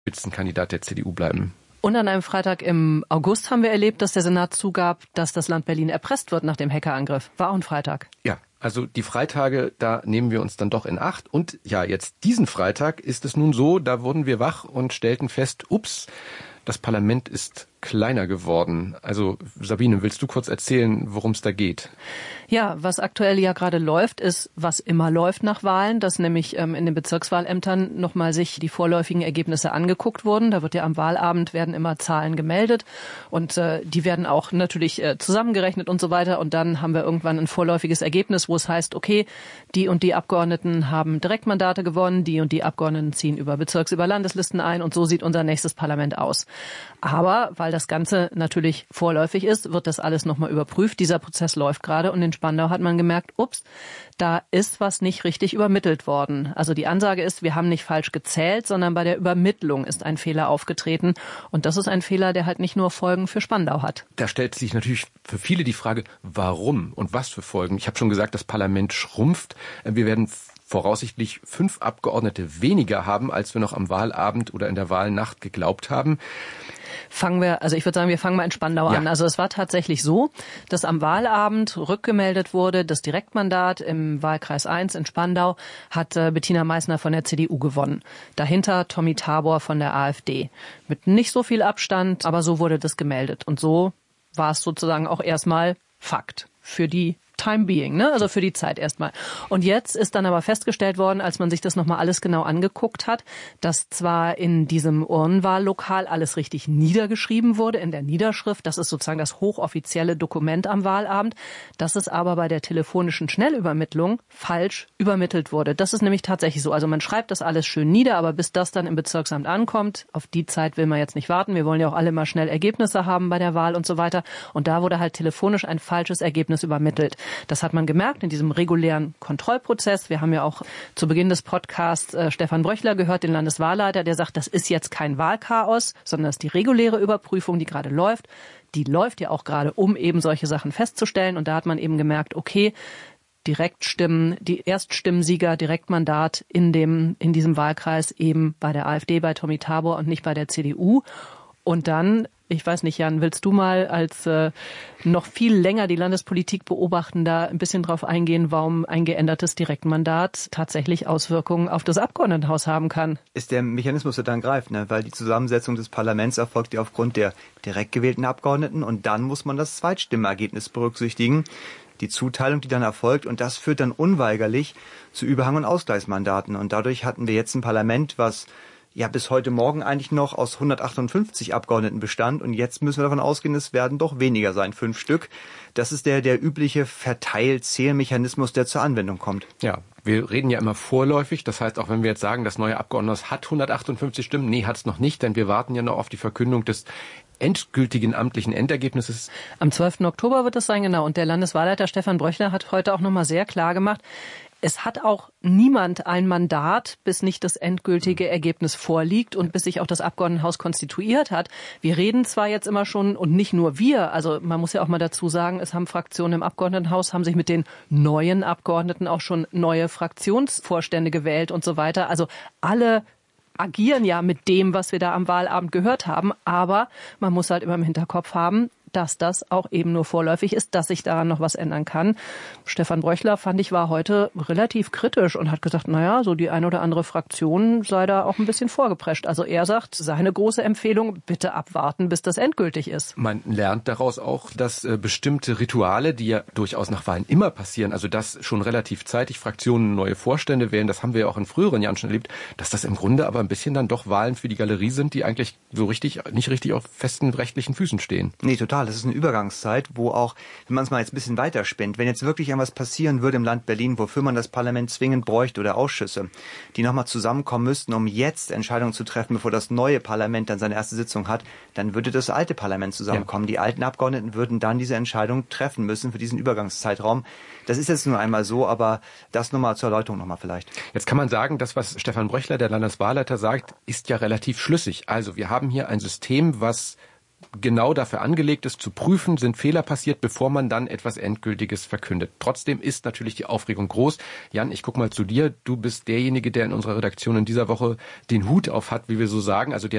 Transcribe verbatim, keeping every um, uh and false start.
Spitzenkandidat der C D U bleiben. Und an einem Freitag im August haben wir erlebt, dass der Senat zugab, dass das Land Berlin erpresst wird nach dem Hackerangriff. War auch ein Freitag. Ja, also die Freitage, da nehmen wir uns dann doch in Acht. Und ja, jetzt diesen Freitag ist es nun so, da wurden wir wach und stellten fest, ups, das Parlament ist kleiner geworden. Also Sabine, willst du kurz erzählen, worum es da geht? Ja, was aktuell ja gerade läuft, ist, was immer läuft nach Wahlen, dass nämlich ähm, in den Bezirkswahlämtern nochmal sich die vorläufigen Ergebnisse angeguckt wurden. Da wird ja am Wahlabend werden immer Zahlen gemeldet und äh, die werden auch natürlich äh, zusammengerechnet und so weiter. Und dann haben wir irgendwann ein vorläufiges Ergebnis, wo es heißt, okay, die und die Abgeordneten haben Direktmandate gewonnen, die und die Abgeordneten ziehen über Bezirks-, über Landeslisten ein und so sieht unser nächstes Parlament aus. Aber weil das Ganze natürlich vorläufig ist, wird das alles nochmal überprüft. Dieser Prozess läuft gerade und in Spandau hat man gemerkt, ups, da ist was nicht richtig übermittelt worden. Also die Ansage ist, wir haben nicht falsch gezählt, sondern bei der Übermittlung ist ein Fehler aufgetreten. Und das ist ein Fehler, der halt nicht nur Folgen für Spandau hat. Da stellt sich natürlich für viele die Frage, warum und was für Folgen. Ich habe schon gesagt, das Parlament schrumpft. Wir werden voraussichtlich fünf Abgeordnete weniger haben, als wir noch am Wahlabend oder in der Wahlnacht geglaubt haben. Fangen wir, also ich würde sagen, wir fangen mal in Spandau ja. an. Also es war tatsächlich so, dass am Wahlabend rückgemeldet wurde, das Direktmandat im Wahlkreis eins in Spandau hat äh, Bettina Meissner von der C D U gewonnen. Dahinter Tommy Tabor von der AfD. Mit nicht so viel Abstand, aber so wurde das gemeldet. Und so war es sozusagen auch erstmal Fakt für die Time being, ne? Also für die Zeit erstmal. Und jetzt ist dann aber festgestellt worden, als man sich das nochmal alles genau angeguckt hat, dass zwar in diesem Urnenwahllokal alles richtig niedergeschrieben wurde, in der Niederschrift, das ist sozusagen das hochoffizielle Dokument am Wahlabend, dass es aber bei der telefonischen Schnellübermittlung falsch übermittelt wurde. Das ist nämlich tatsächlich so. Also man schreibt das alles schön nieder, aber bis das dann im Bezirksamt ankommt, auf die Zeit will man jetzt nicht warten. Wir wollen ja auch alle mal schnell Ergebnisse haben bei der Wahl und so weiter. Und da wurde halt telefonisch ein falsches Ergebnis übermittelt. Das hat man gemerkt in diesem regulären Kontrollprozess. Wir haben ja auch zu Beginn des Podcasts äh, Stefan Bröchler gehört, den Landeswahlleiter, der sagt, das ist jetzt kein Wahlchaos, sondern das ist die reguläre Überprüfung, die gerade läuft. Die läuft ja auch gerade, um eben solche Sachen festzustellen. Und da hat man eben gemerkt, okay, Direktstimmen, die Erststimmenssieger, Direktmandat in dem, in diesem Wahlkreis eben bei der AfD, bei Tommy Tabor und nicht bei der C D U. Und dann, ich weiß nicht, Jan, willst du mal als äh, noch viel länger die Landespolitik beobachten, da ein bisschen drauf eingehen, warum ein geändertes Direktmandat tatsächlich Auswirkungen auf das Abgeordnetenhaus haben kann? Ist der Mechanismus, der dann greift, ne? Weil die Zusammensetzung des Parlaments erfolgt ja aufgrund der direkt gewählten Abgeordneten und dann muss man das Zweitstimmenergebnis berücksichtigen, die Zuteilung, die dann erfolgt, und das führt dann unweigerlich zu Überhang- und Ausgleichsmandaten. Und dadurch hatten wir jetzt ein Parlament, was ja bis heute Morgen eigentlich noch aus hundertachtundfünfzig Abgeordneten bestand. Und jetzt müssen wir davon ausgehen, es werden doch weniger sein, fünf Stück. Das ist der, der übliche Verteil-Zählmechanismus, der zur Anwendung kommt. Ja, wir reden ja immer vorläufig. Das heißt, auch wenn wir jetzt sagen, das neue Abgeordnetenhaus hat hundertachtundfünfzig Stimmen, nee, hat es noch nicht, denn wir warten ja noch auf die Verkündung des endgültigen amtlichen Endergebnisses. Am zwölften Oktober wird es sein, genau. Und der Landeswahlleiter Stefan Bröchler hat heute auch nochmal sehr klar gemacht, es hat auch niemand ein Mandat, bis nicht das endgültige Ergebnis vorliegt und bis sich auch das Abgeordnetenhaus konstituiert hat. Wir reden zwar jetzt immer schon, und nicht nur wir, also man muss ja auch mal dazu sagen, es haben Fraktionen im Abgeordnetenhaus, haben sich mit den neuen Abgeordneten auch schon neue Fraktionsvorstände gewählt und so weiter. Also alle agieren ja mit dem, was wir da am Wahlabend gehört haben, aber man muss halt immer im Hinterkopf haben, dass das auch eben nur vorläufig ist, dass sich daran noch was ändern kann. Stefan Bröchler, fand ich, war heute relativ kritisch und hat gesagt, naja, so die eine oder andere Fraktion sei da auch ein bisschen vorgeprescht. Also er sagt, seine große Empfehlung, bitte abwarten, bis das endgültig ist. Man lernt daraus auch, dass äh, bestimmte Rituale, die ja durchaus nach Wahlen immer passieren, also dass schon relativ zeitig Fraktionen neue Vorstände wählen, das haben wir ja auch in früheren Jahren schon erlebt, dass das im Grunde aber ein bisschen dann doch Wahlen für die Galerie sind, die eigentlich so richtig, nicht richtig auf festen rechtlichen Füßen stehen. Nee, total. Das ist eine Übergangszeit, wo auch, wenn man es mal jetzt ein bisschen weiterspinnt, wenn jetzt wirklich etwas passieren würde im Land Berlin, wofür man das Parlament zwingend bräuchte oder Ausschüsse, die nochmal zusammenkommen müssten, um jetzt Entscheidungen zu treffen, bevor das neue Parlament dann seine erste Sitzung hat, dann würde das alte Parlament zusammenkommen. Ja. Die alten Abgeordneten würden dann diese Entscheidung treffen müssen für diesen Übergangszeitraum. Das ist jetzt nur einmal so, aber das nochmal zur Erläuterung nochmal vielleicht. Jetzt kann man sagen, das, was Stefan Bröchler, der Landeswahlleiter, sagt, ist ja relativ schlüssig. Also wir haben hier ein System, was genau dafür angelegt ist, zu prüfen, sind Fehler passiert, bevor man dann etwas Endgültiges verkündet. Trotzdem ist natürlich die Aufregung groß. Jan, ich guck mal zu dir. Du bist derjenige, der in unserer Redaktion in dieser Woche den Hut auf hat, wie wir so sagen, also der